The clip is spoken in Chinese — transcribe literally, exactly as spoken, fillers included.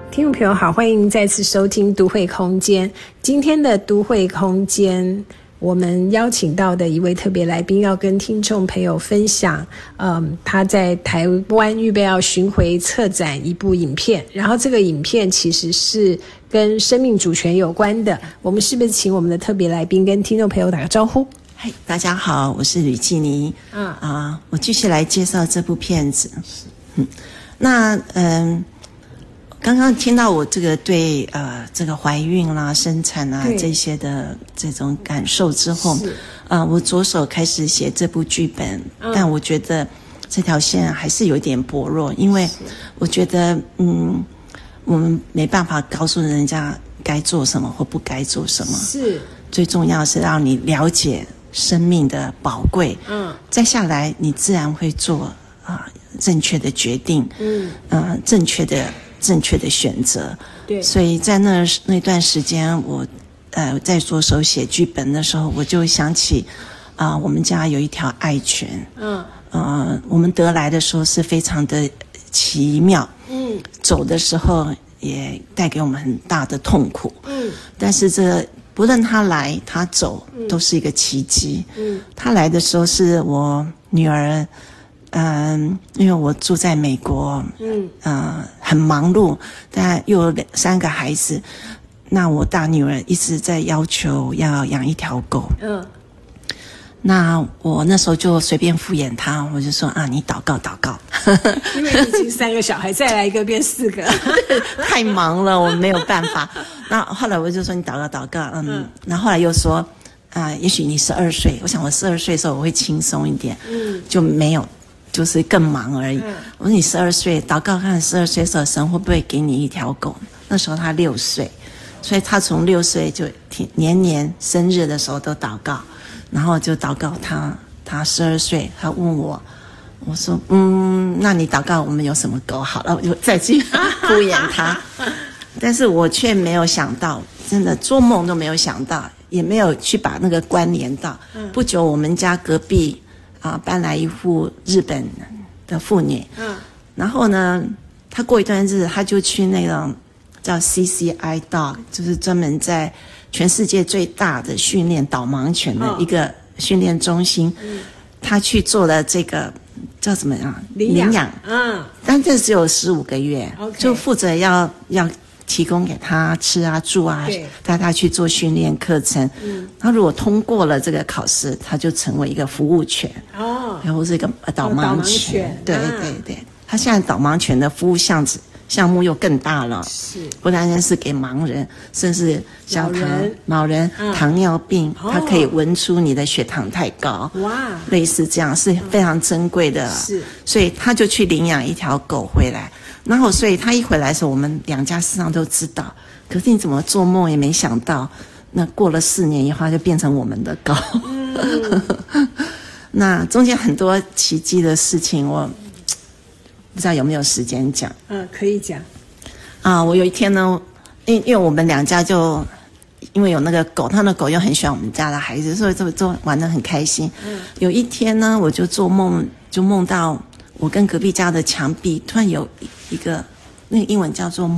听众朋友好，欢迎再次收听都会空间。今天的都会空间，我们邀请到的一位特别来宾要跟听众朋友分享，嗯，他在台湾预备要巡回策展一部影片，然后这个影片其实是跟生命主权有关的。我们是不是请我们的特别来宾跟听众朋友打个招呼？ 嗨，大家好，我是吕纪妮。嗯啊，我继续来介绍这部片子。嗯，那嗯。刚刚听到我这个对呃这个怀孕啦、生产啊这些的这种感受之后，呃，我着手开始写这部剧本，嗯、但我觉得这条线还是有点薄弱，因为我觉得嗯，我们没办法告诉人家该做什么或不该做什么，是最重要是让你了解生命的宝贵，嗯，再下来你自然会做啊、呃、正确的决定，嗯，呃，正确的。正确的选择，对，所以在那那段时间，我呃在着手写剧本的时候，我就想起啊、呃，我们家有一条爱犬，嗯，呃，我们得来的时候是非常的奇妙，嗯，走的时候也带给我们很大的痛苦，嗯，但是这不论他来他走，都是一个奇迹，嗯，他来的时候是我女儿。嗯，因为我住在美国，嗯，呃，很忙碌，但又有两三个孩子，那我大女儿一直在要求要养一条狗，嗯，那我那时候就随便敷衍她，我就说啊，你祷告祷告， 因为已经三个小孩，再来一个变四个， 太忙了，我没有办法。那后来我就说你祷告祷告，嗯，嗯然后后来又说啊、呃，也许你十二岁，我想我十二岁的时候我会轻松一点，嗯，就没有。就是更忙而已。嗯、我说你十二岁，祷告看十二岁的时候，神会不会给你一条狗？那时候他六岁，所以他从六岁就年年生日的时候都祷告，然后就祷告他，他十二岁，他问我，我说嗯，那你祷告我们有什么狗？好了，我就再去敷衍他，但是我却没有想到，真的做梦都没有想到，也没有去把那个关联到。嗯、不久，我们家隔壁。啊，搬来一户日本的妇女，嗯，然后呢，她过一段日子，她就去那种叫 C C I Dog， 就是专门在全世界最大的训练导盲犬的一个训练中心，嗯，她去做了这个叫什么呀？领养，领养嗯，但这只有十五个月， okay. 就负责要要。提供给他吃啊住啊，带他去做训练课程。嗯，他如果通过了这个考试，他就成为一个服务犬哦，然后是一个导盲犬。哦、导盲犬对、啊、对对，他现在导盲犬的服务项子项目又更大了，是不单单是给盲人，甚至像糖老人、嗯、糖尿病，哦、他可以闻出你的血糖太高，哇，类似这样是非常珍贵的。是，所以他就去领养一条狗回来。然后，所以他一回来的时候，我们两家事实上都知道。可是你怎么做梦也没想到，那过了四年以后，就变成我们的狗。嗯、那中间很多奇迹的事情，我不知道有没有时间讲。 嗯，可以讲。 啊，我有一天呢，因因为我们两家就因为有那个狗，他的狗又很喜欢我们家的孩子，所以就就玩得很开心。嗯，有一天呢，我就做梦，就梦到。我跟隔壁家的墙壁突然有一个，那个英文叫做